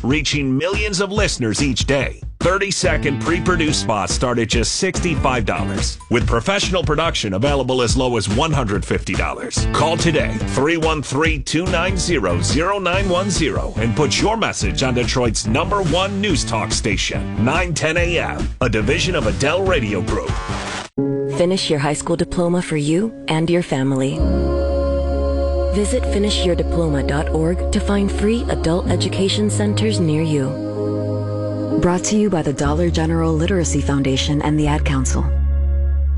reaching millions of listeners each day. 30-second pre-produced spots start at just $65, with professional production available as low as $150. Call today, 313-290-0910, and put your message on Detroit's #1 news talk station, 910 AM, a division of Adele Radio Group. Finish your high school diploma for you and your family. Visit finishyourdiploma.org to find free adult education centers near you. Brought to you by the Dollar General Literacy Foundation and the Ad Council.